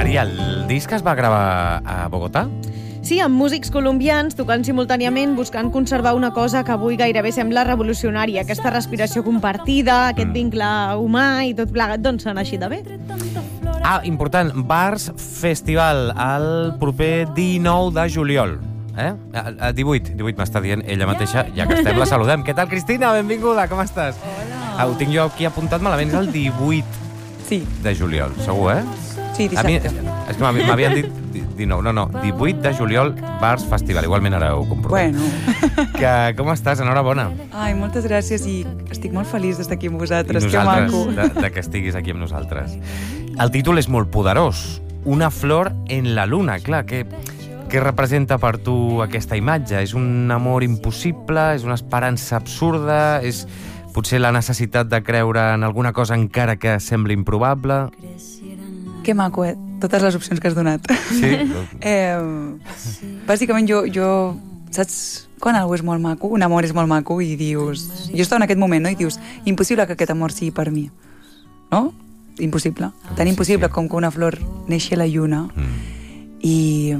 Maria, el disc es va gravar a Bogotà? Sí, amb músics colombians tocant simultàniament, buscant conservar una cosa que avui gairebé sembla revolucionària, aquesta respiració compartida, aquest vincle humà i tot plegat, doncs sona així de bé. Ah, important, Bars Festival, el proper 19 de juliol. 18 m'està dient ella mateixa, ja que estem, la saludem. Què tal, Cristina? Benvinguda, com estàs? Hola. Ho tinc jo aquí apuntat malament, és el 18 de juliol, segur, Sí, dissabte. És que m'havien dit 19, no, 18 de juliol, Bars Festival. Igualment ara ho comprovem. Bueno. Com estàs? Enhorabona. Ai, moltes gràcies i estic molt feliç d'estar aquí amb vosaltres. I nosaltres, de que estiguis aquí amb nosaltres. El títol és molt poderós. Una flor en la luna. Clar, què representa per tu aquesta imatge? És un amor impossible? És una esperança absurda? És potser la necessitat de creure en alguna cosa encara que sembli improbable? Que maco, totes les opcions que has donat. Sí? Bàsicament jo saps quan algú és molt maco, un amor és molt maco i dius... Jo estava en aquest moment, no? I dius, impossible que aquest amor sigui per mi. No? Impossible. Tan impossible com que una flor neixi a la lluna. I...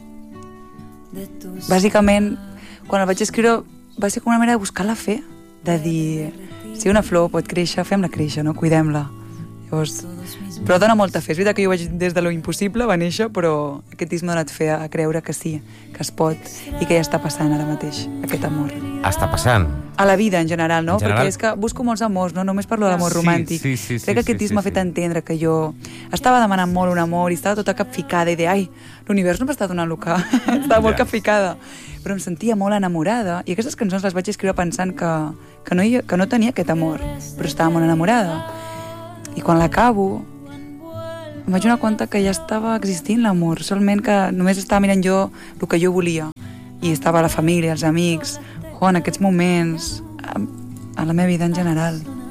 bàsicament, quan el vaig escriure, va ser com una manera de buscar la fe, de dir, si una flor pot créixer, fem-la créixer, no? Cuidem-la. Llavors, però dona molta fe. És veritat que jo vaig des de lo impossible, va néixer, però aquest disc m'ha donat fe a creure que sí, que es pot i que ja està passant ara mateix, aquest amor. Està passant? A la vida, en general, no? En general? Perquè és que busco molts amors, no? Només parlo de l'amor romàntic. Sí, crec que aquest disc m'ha fet entendre que jo estava demanant molt un amor i estava tota capficada i de, ai, l'univers no m'està donant el que... estava molt capficada. Però em sentia molt enamorada i aquestes cançons les vaig escriure pensant que no tenia aquest amor, però estava molt enamorada. I quan l'acabo, em vaig donar compte que ja estava existint l'amor, solament que només estava mirant jo el que jo volia. I estava la família, els amics, en aquests moments, a la meva vida en general.